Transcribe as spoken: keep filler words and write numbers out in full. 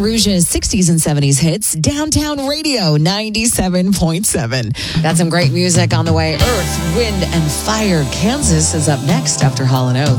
Rouge's sixties and seventies hits, Downtown Radio ninety-seven point seven. Got some great music on the way. Earth, Wind, and Fire. Kansas is up next after Hall and Oates.